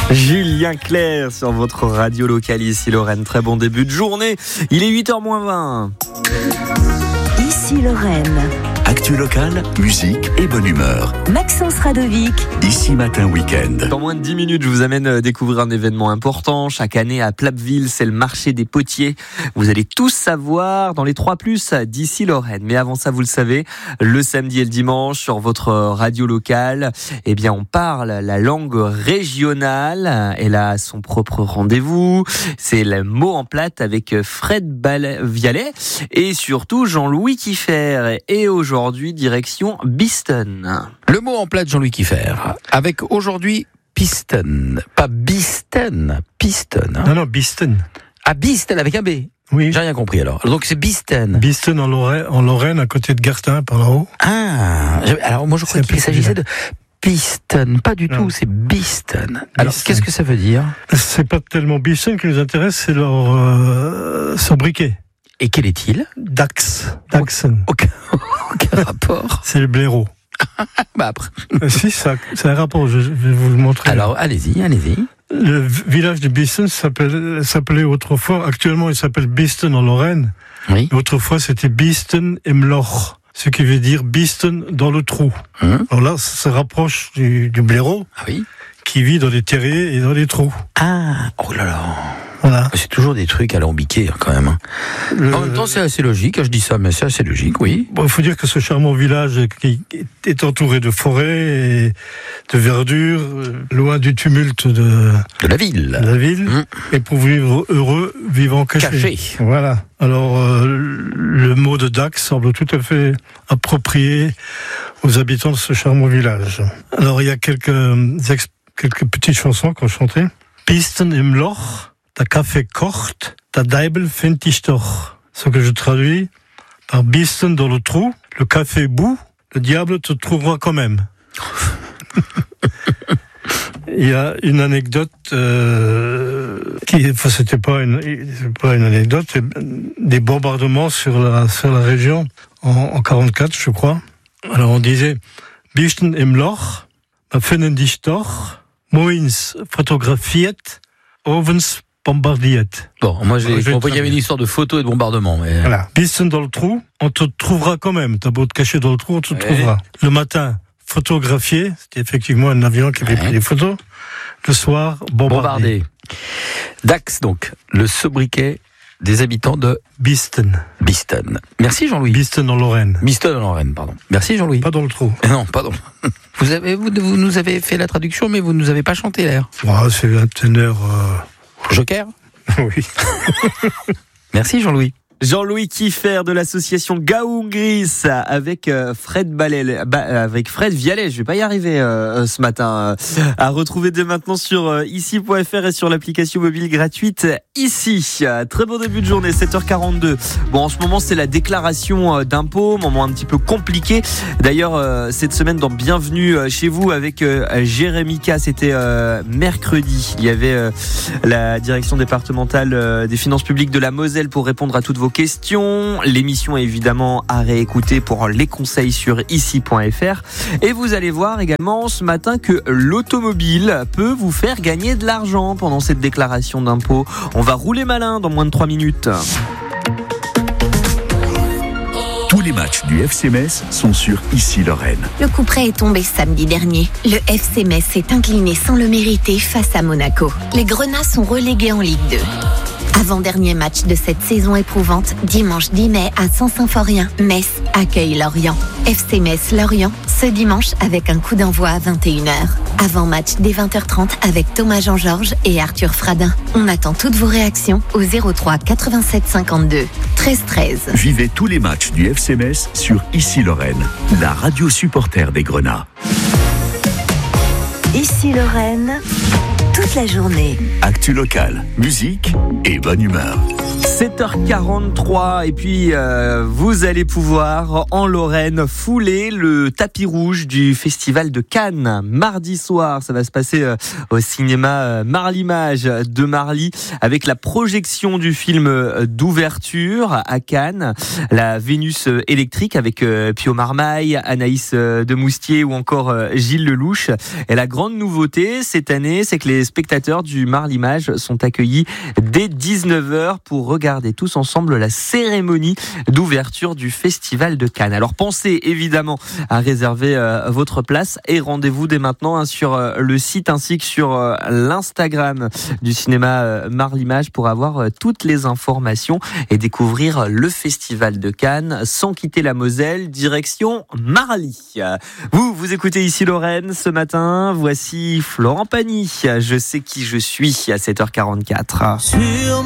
Julien Clerc sur votre radio locale ici Lorraine. Très bon début de journée. Il est 8h-20. Ici Lorraine. Actu locale, musique et bonne humeur. Maxence Radovic. Ici Matin Week-end. Dans moins de 10 minutes, je vous amène découvrir un événement important. Chaque année à Plappeville, c'est le marché des potiers. Vous allez tous savoir dans les 3+ d'ici Lorraine. Mais avant ça, vous le savez, le samedi et le dimanche sur votre radio locale, eh bien, on parle la langue régionale. Elle a son propre rendez-vous. C'est le mot en plate avec Fred Vialet et surtout Jean-Louis Kieffer. Et aujourd'hui, direction Beeston. Le mot en plate, Jean-Louis Kieffer. Avec aujourd'hui piston. Pas Beeston, piston. Hein. Non, Beeston. Ah, Beeston avec un B. Oui. J'ai rien compris alors. Donc c'est Beeston. Beeston en Lorraine, à côté de Gartin, par là-haut. Ah, alors moi je crois qu'il s'agissait de piston. Pas du tout, c'est Beeston. Alors qu'est-ce que ça veut dire? C'est pas tellement Beeston qui nous intéresse, c'est leur sobriquet. Et quel est-il? Daxon. Aucun rapport. C'est le blaireau. Bah après. Si, ça a un rapport, je vais vous le montrer. Alors, allez-y. Le village de Beeston s'appelait autrefois, actuellement il s'appelle Beeston en Lorraine. Oui. Autrefois c'était Beeston im Loch, ce qui veut dire Beeston dans le trou. Alors là, ça se rapproche du blaireau. Ah oui. Qui vit dans les terriers et dans les trous. Ah, oh là là. Voilà. C'est toujours des trucs alambiqués quand même. En même temps, c'est assez logique. Je dis ça, mais c'est assez logique, oui. Bon, il faut dire que ce charmant village qui est entouré de forêts et de verdure, loin du tumulte de la ville. Et pour vivre heureux, vivant caché. Voilà. Alors, le mot de Dax semble tout à fait approprié aux habitants de ce charmant village. Alors, il y a quelques petites chansons qu'on chantait. Pisten im Loch, der Kaffee kocht, der Deibel findt dich doch. Ce que je traduis par Beeston dans le trou, le café bout, le diable te trouvera quand même. Il y a une anecdote c'était pas une anecdote, des bombardements sur la région en 44, je crois. Alors on disait Beeston im Loch, wir finden dich doch. Moins photographiert, ovens bombardiert. Bon, moi j'ai compris qu'il y avait une histoire de photos et de bombardement. Mais... Voilà. Beeston dans le trou, on te trouvera quand même. T'as beau te cacher dans le trou, on te trouvera. Le matin, photographié, c'était effectivement un avion qui avait pris des photos. Le soir, bombardé. Dax, donc, le sobriquet des habitants de Beeston. Merci Jean-Louis. Beeston en Lorraine. Pardon. Merci Jean-Louis. Pas dans le trou. Non, pardon. Vous nous avez fait la traduction, mais vous ne nous avez pas chanté l'air. C'est un ténor... Joker. Oui. Merci Jean-Louis. Jean-Louis Kieffer de l'association Gaoungris avec Fred Vialet. Je vais pas y arriver ce matin. À retrouver dès maintenant sur ici.fr et sur l'application mobile gratuite Ici. Très bon début de journée, 7h42. Bon, en ce moment c'est la déclaration d'impôts, moment un petit peu compliqué. D'ailleurs, cette semaine dans Bienvenue chez vous avec Jérémy K, c'était mercredi. Il y avait la direction départementale des finances publiques de la Moselle pour répondre à toutes vos questions. L'émission est évidemment à réécouter pour les conseils sur ici.fr. Et vous allez voir également ce matin que l'automobile peut vous faire gagner de l'argent pendant cette déclaration d'impôt. On va rouler malin dans moins de 3 minutes. Tous les matchs du FC Metz sont sur Ici Lorraine. Le coup près est tombé samedi dernier. Le FC Metz s'est incliné sans le mériter face à Monaco. Les Grenats sont relégués en Ligue 2. Avant-dernier match de cette saison éprouvante, dimanche 10 mai à Saint-Symphorien, Metz accueille Lorient. FC Metz-Lorient, ce dimanche avec un coup d'envoi à 21h. Avant-match dès 20h30 avec Thomas Jean-Georges et Arthur Fradin. On attend toutes vos réactions au 03 87 52 13 13. Vivez tous les matchs du FC Metz sur Ici Lorraine, la radio supporter des Grenats. Ici Lorraine, toute la journée. Actu locale, musique et bonne humeur. 7h43 et puis vous allez pouvoir en Lorraine fouler le tapis rouge du festival de Cannes. Mardi soir, ça va se passer au cinéma Marly-Mage de Marly avec la projection du film d'ouverture à Cannes, la Vénus électrique avec Pio Marmaille, Anaïs Demoustier ou encore Gilles Lelouch. Et la grande nouveauté cette année, c'est que les spectateurs du Marlimage sont accueillis dès 19h pour regarder tous ensemble la cérémonie d'ouverture du Festival de Cannes. Alors pensez évidemment à réserver votre place et rendez-vous dès maintenant sur le site ainsi que sur l'Instagram du cinéma Marlimage pour avoir toutes les informations et découvrir le Festival de Cannes sans quitter la Moselle, direction Marly. Vous écoutez ici Lorraine ce matin, voici Florent Pagny, je sais qui je suis à 7h44.